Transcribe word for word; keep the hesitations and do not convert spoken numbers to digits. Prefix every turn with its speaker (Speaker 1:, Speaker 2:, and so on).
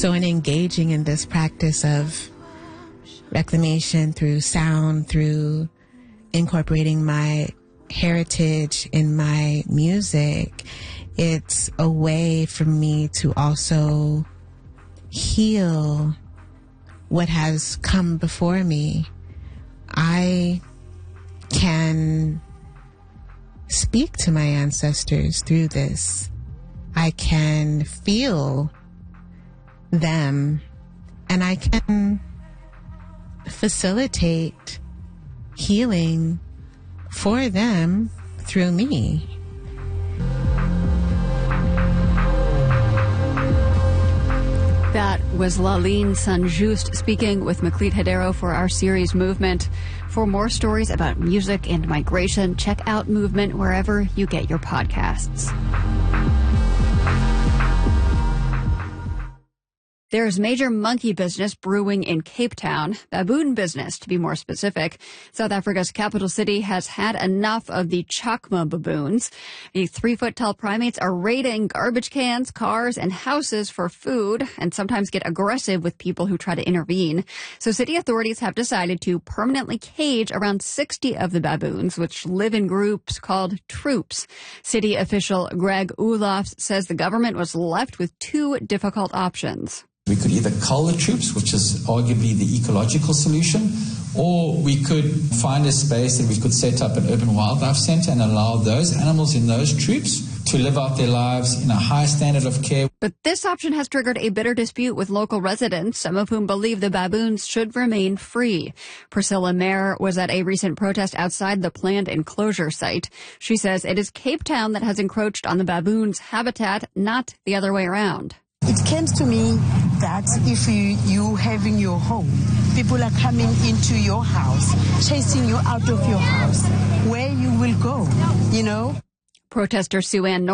Speaker 1: So in engaging in this practice of reclamation through sound, through incorporating my heritage in my music, it's a way for me to also heal what has come before me. I can speak to my ancestors through this. I can feel them, and I can facilitate healing for them through me.
Speaker 2: That was Laline St-Juste speaking with Meklit Hadero for our series Movement. For more stories about music and migration, check out Movement wherever you get your podcasts. There's major monkey business brewing in Cape Town, baboon business to be more specific. South Africa's capital city has had enough of the chacma baboons. The three-foot-tall primates are raiding garbage cans, cars, and houses for food and sometimes get aggressive with people who try to intervene. So city authorities have decided to permanently cage around sixty of the baboons, which live in groups called troops. City official Greg Olofs says the government was left with two difficult options.
Speaker 3: We could either cull the troops, which is arguably the ecological solution, or we could find a space that we could set up an urban wildlife center and allow those animals in those troops to live out their lives in a high standard of care.
Speaker 2: But this option has triggered a bitter dispute with local residents, some of whom believe the baboons should remain free. Priscilla Mayer was at a recent protest outside the planned enclosure site. She says it is Cape Town that has encroached on the baboons' habitat, not the other way around.
Speaker 4: It came to me that if you, you having your home, people are coming into your house, chasing you out of your house, where you will go, you know?
Speaker 2: Protester Sue Ann